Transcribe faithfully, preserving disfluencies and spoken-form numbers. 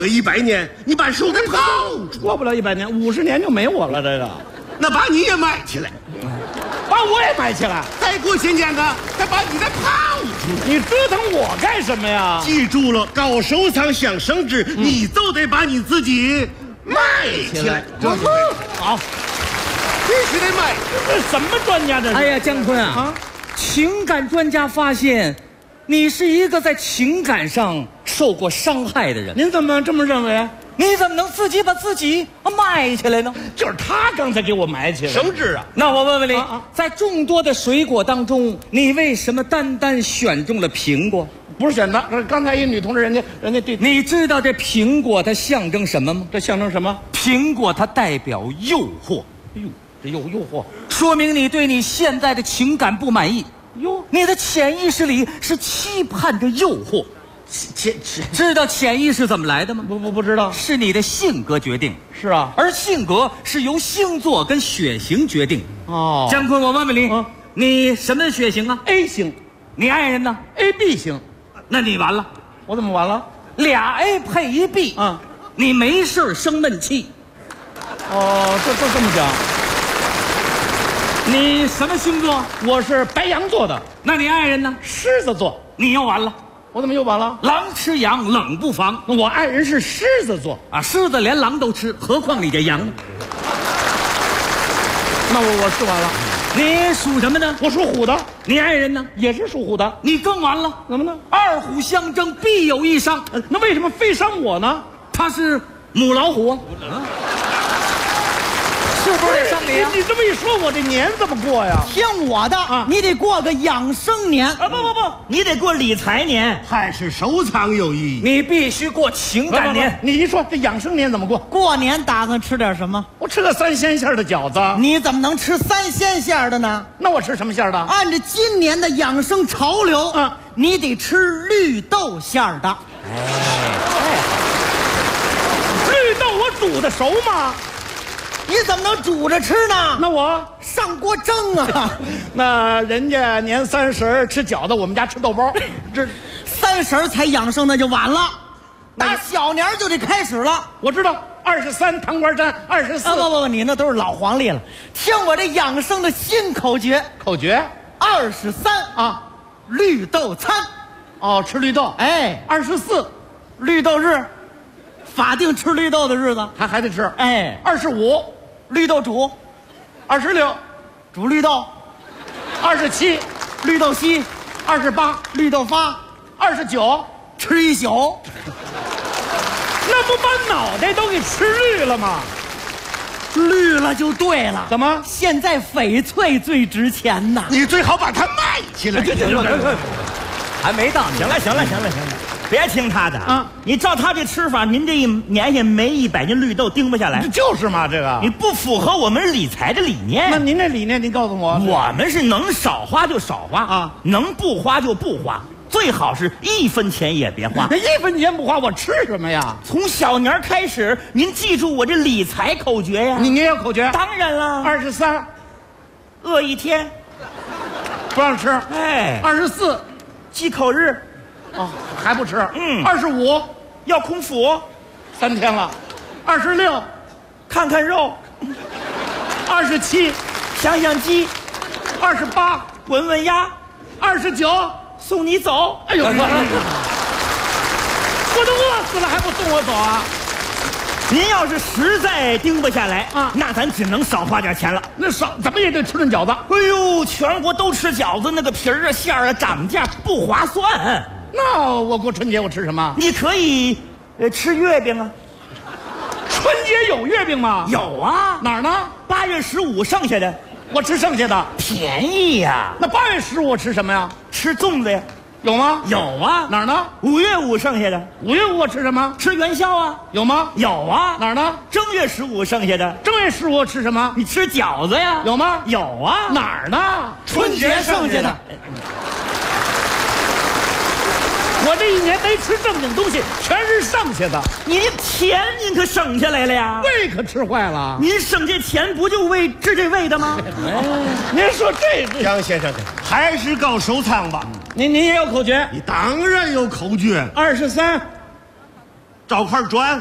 一百年，你把手给抛出， 过不了一百年，五十年就没我了。这个， 那把你也埋起来， 把我也埋起来， 再过些年呢，再把你再抛出。 你折腾我干什么呀？ 记住了，搞收藏想升值，嗯、你就得把你自己埋起来。 这是好， 必须得埋。 这什么专家这是？ 哎呀，姜昆啊，啊情感专家发现，你是一个在情感上受过伤害的人。 您怎么这么认为？ 你怎么能自己把自己埋起来呢？ 就是他刚才给我埋起来， 升值啊！ 那我问问你， 啊啊在众多的水果当中，你为什么单单选中了苹果？ 不是选的，刚才一女同志，人家人家对， 你知道这苹果它象征什么吗？ 这象征什么？ 苹果它代表诱惑。 哎呦，这有诱惑， 说明你对你现在的情感不满意。 哟， 你的潜意识里是期盼着诱惑。 潜潜知道潜意识怎么来的吗？ 不不不知道， 是你的性格决定。 是啊， 而性格是由星座跟血型决定。 哦， 姜昆，我问问你， 嗯、 你什么血型啊 ？A 型。 你爱人呢 ？A B 型。 那你完了。 我怎么完了？ 俩 A 配一 B， 嗯， 你没事生闷气。 哦，这这这么讲。 你什么星座？ 我是白羊座的。 那你爱人呢？ 狮子座。 你又完了。 我怎么又完了？ 狼吃羊，冷不防。 我爱人是狮子座啊，狮子连狼都吃，何况你这羊呢？ 那我我是完了。 你属什么呢？ 我属虎的。 你爱人呢？ 也是属虎的。 你更完了。 怎么呢？ 二虎相争，必有一伤。 呃、那为什么非伤我呢？ 他是母老虎。嗯是不是得伤你啊？ 你这么一说，我这年怎么过呀？ 听我的啊，你得过个养生年啊！不不不， 你得过理财年， 还是收藏有意义？ 你必须过情感年。 你一说这养生年怎么过？ 过年打算吃点什么？ 我吃个三鲜馅的饺子。 你怎么能吃三鲜馅的呢？ 那我吃什么馅的？ 按照今年的养生潮流， 嗯， 你得吃绿豆馅的。 哎，绿豆我煮的熟吗？ 你怎么能煮着吃呢？ 那我上锅蒸啊！ 那人家年三十吃饺子，我们家吃豆包。这三十才养生那就晚了，打小年就得开始了。 我知道，二十三糖瓜粘，二十四。 啊不不不，你那都是老黄历了。听我这养生的新口诀， 口诀二十三啊， 绿豆餐。 哦，吃绿豆。 哎， 二十四， 绿豆日，法定吃绿豆的日子还还得吃。 哎， 二十五。 绿豆煮， 二十六， 煮绿豆， 二十七， 绿豆稀， 二十八， 绿豆发， 二十九， 吃一宿。 那不把脑袋都给吃绿了吗？ 绿了就对了。 怎么？ 现在翡翠最值钱呐！ 你最好把它卖起来。 还没到。行了，行了，行了，行了。别听他的啊！ 你照他这吃法，您这一年下没一百斤绿豆盯不下来。 就是嘛，这个你不符合我们理财的理念。 那您这理念，您告诉我。 我们是能少花就少花啊， 能不花就不花，最好是一分钱也别花。 那一分钱不花，我吃什么呀？ 从小年开始，您记住我这理财口诀呀。 你你也有口诀？ 当然了。 二十三， 饿一天， 不让吃。 哎， 二十四， 忌口日。 哦，还不吃？ 嗯， 二十五要空腹， 三天了。二十六， 看看肉。 二十七， 想想鸡。 二十八， 闻闻鸭。 二十九， 送你走。 哎呦，我我都饿死了，还不送我走啊？ 您要是实在盯不下来啊， 那咱只能少花点钱了。 那少怎么也得吃顿饺子。 哎呦，全国都吃饺子，那个皮儿啊、馅儿啊涨价不划算。 那我过春节我吃什么？ 你可以，呃，吃月饼啊。 春节有月饼吗？ 有啊， 哪儿呢？ 八月十五剩下的， 我吃剩下的， 便宜呀。 那八月十五我吃什么呀？ 吃粽子呀。 有吗？ 有啊。 哪儿呢？ 五月五剩下的。 五月五我吃什么？ 吃元宵啊。 有吗？ 有啊。 哪儿呢？ 正月十五剩下的。 正月十五我吃什么？ 你吃饺子呀。 有吗？ 有啊。 哪儿呢？ 春节剩下的。 我这一年没吃正经东西，全是剩下的。 您钱您可省下来了呀， 胃可吃坏了。 您省这钱不就为治这胃的吗？ 哎，您说这个， 杨先生，还是搞收藏吧。 您您也有口诀？ 你当然有口诀。 二十三， 找块砖，